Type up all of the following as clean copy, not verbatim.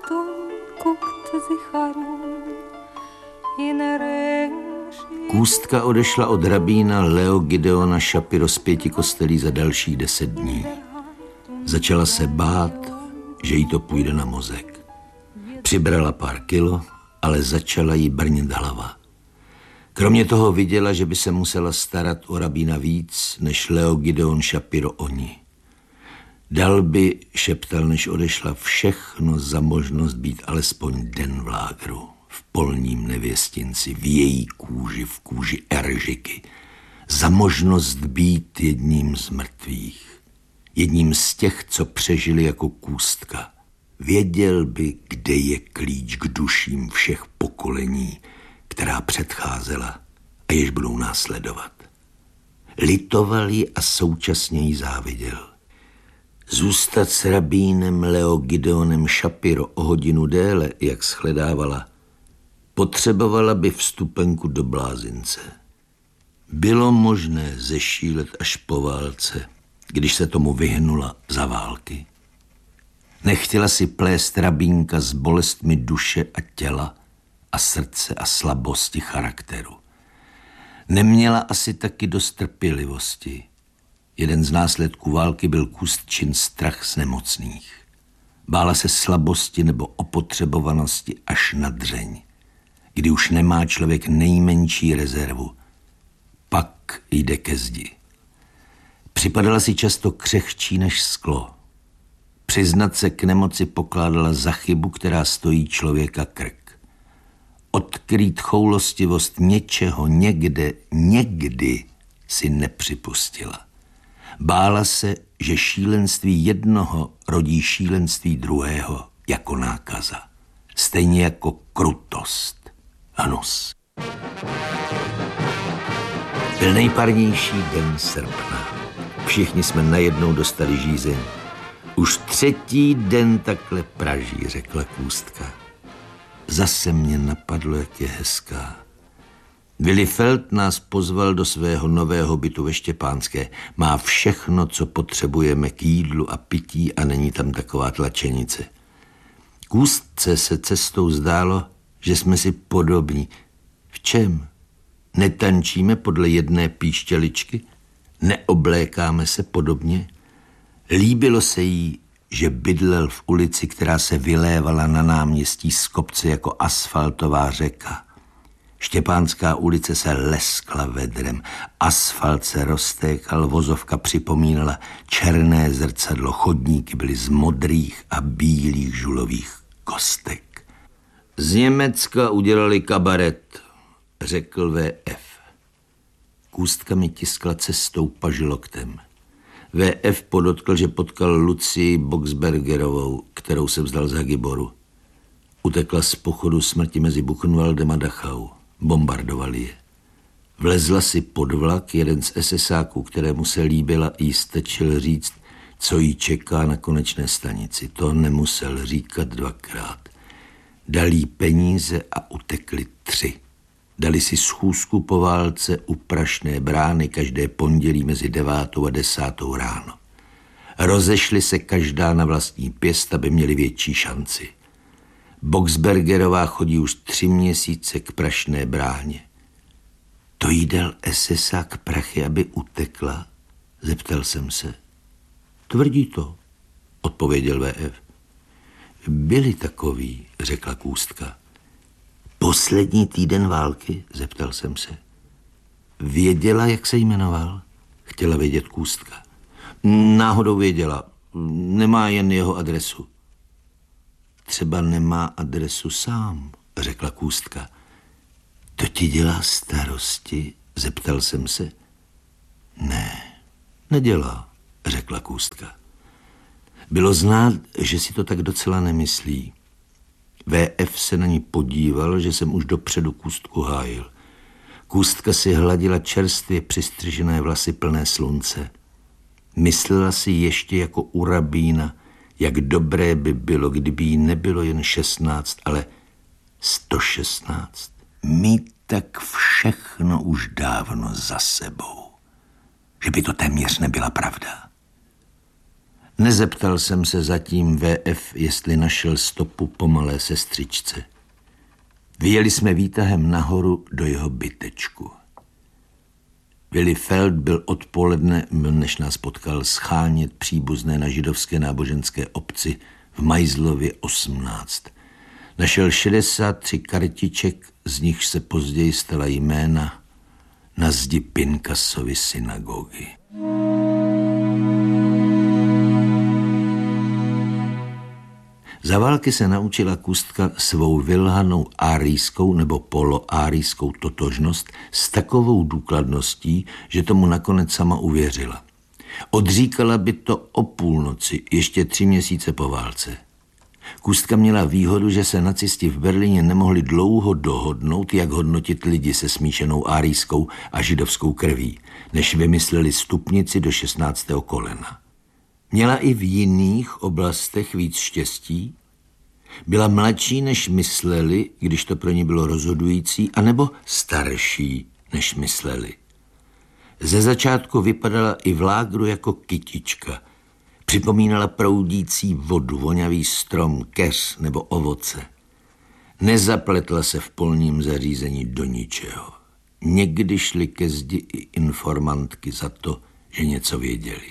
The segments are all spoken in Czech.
Kůstka odešla od rabína Leo Gideona Shapiro z 5 kostelí za dalších 10 dní. Začala se bát, že jí to půjde na mozek. Přibrala pár kilo, ale začala jí brnit hlava. Kromě toho viděla, že by se musela starat o rabína víc, než Leo Gideon Shapiro o ní. Dal by, šeptal, než odešla, všechno za možnost být alespoň den v lágru, v polním nevěstinci, v její kůži, v kůži Eržiky, za možnost být jedním z mrtvých, jedním z těch, co přežili jako Kůstka. Věděl by, kde je klíč k duším všech pokolení, která předcházela a jež budou následovat. Litoval ji a současně jí záviděl. Zůstat s rabínem Leo Gideonem Shapiro o hodinu déle, jak shledávala, potřebovala by vstupenku do blázince. Bylo možné zešílet až po válce, když se tomu vyhnula za války. Nechtěla si plést rabínka s bolestmi duše a těla a srdce a slabosti charakteru. Neměla asi taky dost trpělivosti. Jeden z následků války byl Kůstčin strach z nemocných. Bála se slabosti nebo opotřebovanosti až na dřeň, kdy už nemá člověk nejmenší rezervu. Pak jde ke zdi. Připadala si často křehčí než sklo. Přiznat se k nemoci pokládala za chybu, která stojí člověka krk. Odkrýt choulostivost něčeho někde, někdy si nepřipustila. Bála se, že šílenství jednoho rodí šílenství druhého jako nákaza. Stejně jako krutost. Hnus. Byl nejparnější den srpna. Všichni jsme najednou dostali žízeň. Už 3. den takhle praží, řekla Kůstka. Zase mě napadlo, jak je hezká. Willy Feld nás pozval do svého nového bytu ve Štěpánské. Má všechno, co potřebujeme k jídlu a pití a není tam taková tlačenice. Kůstce se cestou zdálo, že jsme si podobní. V čem? Netančíme podle jedné píšťaličky? Neoblékáme se podobně? Líbilo se jí, že bydlel v ulici, která se vylévala na náměstí z kopce jako asfaltová řeka. Štěpánská ulice se leskla vedrem, asfalt se roztékal, vozovka připomínala černé zrcadlo, chodníky byly z modrých a bílých žulových kostek. Z Německa udělali kabaret, řekl VF. Kůstka mi tiskla cestou pažiloktem. VF podotkl, že potkal Lucii Boxbergerovou, kterou se vzdal z Hagiboru. Utekla z pochodu smrti mezi Buchenwaldem a Dachau. Bombardovali je. Vlezla si pod vlak, jeden z SSáků, kterému se líbila, jí stačil říct, co jí čeká na konečné stanici. To nemusel říkat 2krát. Dal jí peníze a utekli 3. Dali si schůzku po válce u Prašné brány každé pondělí mezi 9. a 10. ráno. Rozešli se každá na vlastní pěst, aby měli větší šanci. Boxbergerová chodí už 3 měsíce k Prašné bráně. To jí dal SSák prachy, aby utekla? Zeptal jsem se. Tvrdí to, odpověděl VF. Byli takový, řekla Kůstka. Poslední týden války, zeptal jsem se. Věděla, jak se jmenoval? Chtěla vědět Kůstka. Náhodou věděla, nemá jen jeho adresu. Třeba nemá adresu sám, řekla Kůstka. To ti dělá starosti, zeptal jsem se. Ne, nedělá, řekla Kůstka. Bylo znát, že si to tak docela nemyslí. VF se na ní podíval, že jsem už dopředu Kůstku hájil. Kůstka si hladila čerstvě přistřižené vlasy plné slunce. Myslela si ještě jako u rabína, jak dobré by bylo, kdyby jí nebylo jen 16, ale 116. Mít tak všechno už dávno za sebou. Že by to téměř nebyla pravda. Nezeptal jsem se zatím VF, jestli našel stopu po malé sestřičce. Vyjeli jsme výtahem nahoru do jeho bytečku. Willy Feld byl odpoledne, než nás potkal, schánět příbuzné na židovské náboženské obci v Majzlově 18. Našel 63 kartiček, z nich se později stala jména na zdi Pinkasovy synagogy. Za války se naučila Kustka svou vylhanou árijskou nebo poloárijskou totožnost s takovou důkladností, že tomu nakonec sama uvěřila. Odříkala by to o půlnoci, ještě 3 měsíce po válce. Kustka měla výhodu, že se nacisti v Berlíně nemohli dlouho dohodnout, jak hodnotit lidi se smíšenou árijskou a židovskou krví, než vymysleli stupnici do 16. kolena. Měla i v jiných oblastech víc štěstí, byla mladší, než mysleli, když to pro ní bylo rozhodující, anebo starší, než mysleli. Ze začátku vypadala i v lágru jako kytička. Připomínala proudící vodu, voňavý strom, keř nebo ovoce. Nezapletla se v polním zařízení do ničeho. Někdy šly ke zdi i informantky za to, že něco věděli.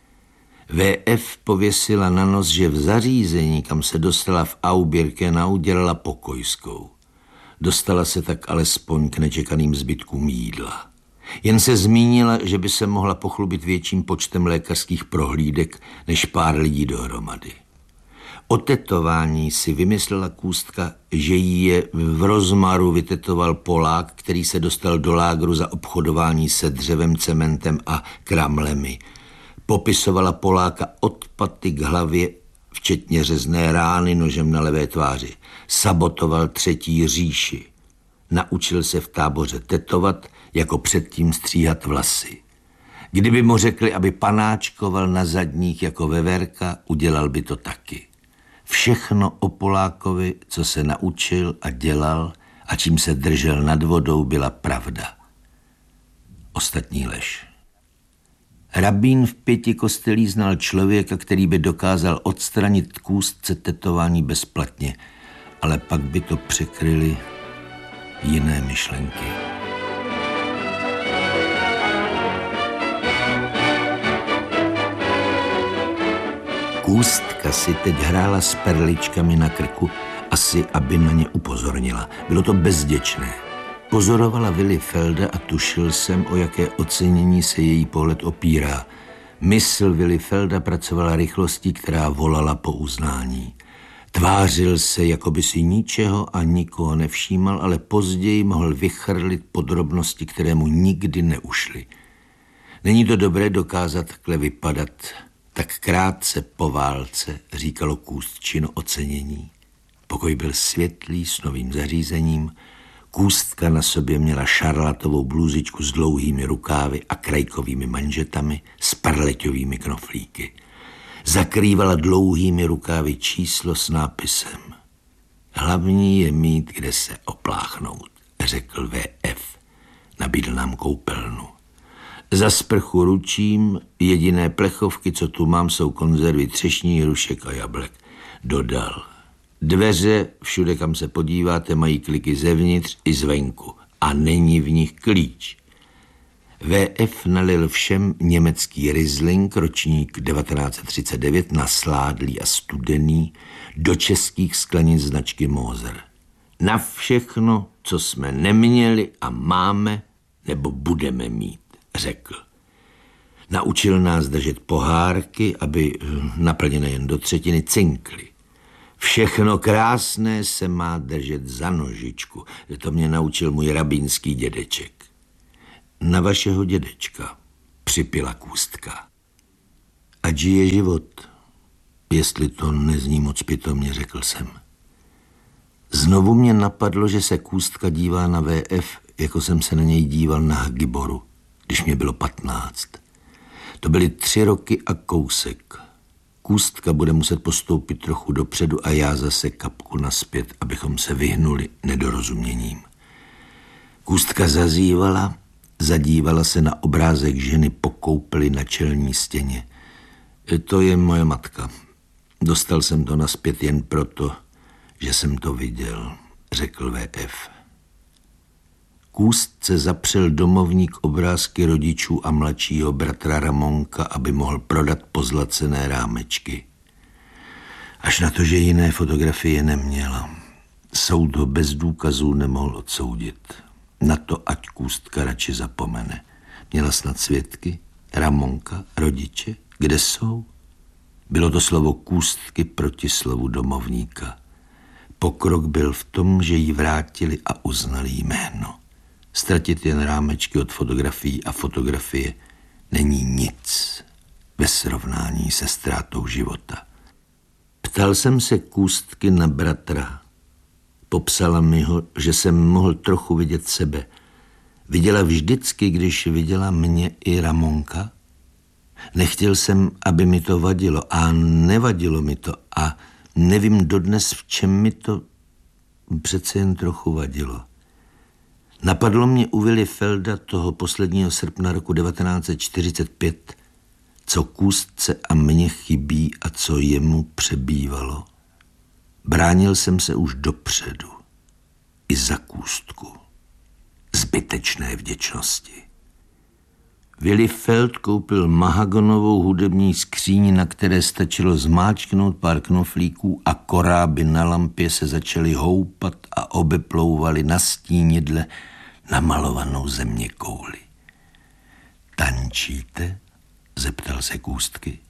VF pověsila na nos, že v zařízení, kam se dostala v Aubirkenau, dělala pokojskou. Dostala se tak alespoň k nečekaným zbytkům jídla. Jen se zmínila, že by se mohla pochlubit větším počtem lékařských prohlídek než pár lidí dohromady. O tetování si vymyslela Kustka, že jí je v Rozmaru vytetoval Polák, který se dostal do lágru za obchodování se dřevem, cementem a kramlemi. Popisovala Poláka od paty k hlavě, včetně řezné rány nožem na levé tváři. Sabotoval 3. říši. Naučil se v táboře tetovat, jako předtím stříhat vlasy. Kdyby mu řekli, aby panáčkoval na zadních jako veverka, udělal by to taky. Všechno o Polákovi, co se naučil a dělal a čím se držel nad vodou, byla pravda. Ostatní lež. Rabín v 5 kostelích znal člověka, který by dokázal odstranit Kůstce tetování bezplatně, ale pak by to překryly jiné myšlenky. Kůstka si teď hrála s perličkami na krku, asi aby na ně upozornila. Bylo to bezděčné. Pozorovala Willy Felda a tušil jsem, o jaké ocenění se její pohled opírá. Mysl Willy Felda pracovala rychlostí, která volala po uznání. Tvářil se, jako by si ničeho a nikoho nevšímal, ale později mohl vychrlit podrobnosti, které mu nikdy neušly. Není to dobré dokázat takhle vypadat tak krátce po válce, říkalo Kůstčino ocenění. Pokoj byl světlý s novým zařízením. Kůstka na sobě měla šarlatovou bluzičku s dlouhými rukávy a krajkovými manžetami s parleťovými knoflíky. Zakrývala dlouhými rukávy číslo s nápisem Hlavní je mít, kde se opláchnout, řekl VF. Nabídl nám koupelnu. Za sprchu ručím, jediné plechovky, co tu mám, jsou konzervy třešní, hrušek a jablek. Dodal. Dveře, všude, kam se podíváte, mají kliky zevnitř i zvenku a není v nich klíč. VF nalil všem německý Riesling, ročník 1939, nasládlý a studený, do českých sklenic značky Moser. Na všechno, co jsme neměli a máme, nebo budeme mít, řekl. Naučil nás držet pohárky, aby naplněné jen do 1/3 cinkly. Všechno krásné se má držet za nožičku. To mě naučil můj rabínský dědeček. Na vašeho dědečka, připila Kůstka. Ať žije život, jestli to nezní moc pitomně, řekl jsem. Znovu mě napadlo, že se Kůstka dívá na VF, jako jsem se na něj díval na Hagiboru, když mě bylo 15. To byly 3 roky a kousek. Kůstka bude muset postoupit trochu dopředu a já zase kapku nazpět, abychom se vyhnuli nedorozuměním. Kůstka zadívala se na obrázek ženy po koupeli na čelní stěně. To je moje matka. Dostal jsem to nazpět jen proto, že jsem to viděl, řekl VF. Kůstce zapřel domovník obrázky rodičů a mladšího bratra Ramonka, aby mohl prodat pozlacené rámečky. Až na to, že jiné fotografie neměla. Soud ho bez důkazů nemohl odsoudit. Na to ať Kůstka radši zapomene. Měla snad svědky? Ramonka? Rodiče? Kde jsou? Bylo to slovo Kůstky proti slovu domovníka. Pokrok byl v tom, že jí vrátili a uznali jméno. Ztratit jen rámečky od fotografií a fotografie není nic ve srovnání se ztrátou života. Ptal jsem se Kůstky na bratra. Popsala mi ho, že jsem mohl trochu vidět sebe. Viděla vždycky, když viděla mě i Ramonka. Nechtěl jsem, aby mi to vadilo a nevadilo mi to a nevím dodnes, v čem mi to přece jen trochu vadilo. Napadlo mě u Willy Felda toho posledního srpna roku 1945, co Kůstce a mně chybí a co jemu přebývalo. Bránil jsem se už dopředu, i za Kůstku. Zbytečné vděčnosti. Willy Feld koupil mahagonovou hudební skříň, na které stačilo zmáčknout pár knoflíků a koráby na lampě se začaly houpat a obeplouvaly na stínidle namalovanou zeměkouli. Tančíte? Zeptal se Kůstky.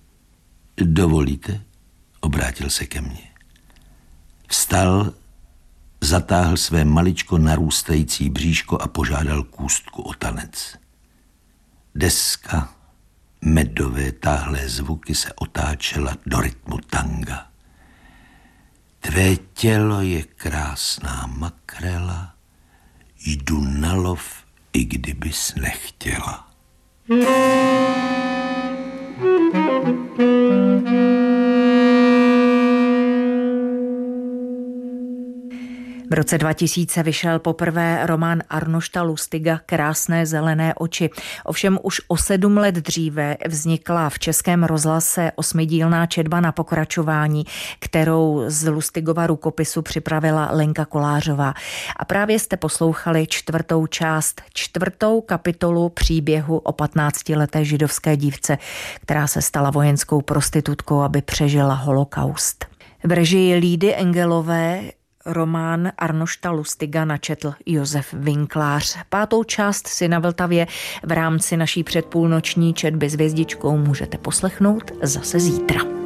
Dovolíte? Obrátil se ke mně. Vstal, zatáhl své maličko narůstající bříško a požádal Kůstku o tanec. Deska, medové táhlé zvuky se otáčela do rytmu tanga. Tvé tělo je krásná makrela, jdu na lov, i kdybys nechtěla. V roce 2000 vyšel poprvé román Arnošta Lustiga Krásné zelené oči. Ovšem už o 7 let dříve vznikla v Českém rozhlase 8dílná četba na pokračování, kterou z Lustigova rukopisu připravila Lenka Kolářová. A právě jste poslouchali 4. část, 4. kapitolu příběhu o 15leté židovské dívce, která se stala vojenskou prostitutkou, aby přežila holokaust. V režii Lídy Engelové román Arnošta Lustiga načetl Josef Vinklář. 5. část si na Vltavě v rámci naší předpůlnoční četby s hvězdičkou můžete poslechnout zase zítra.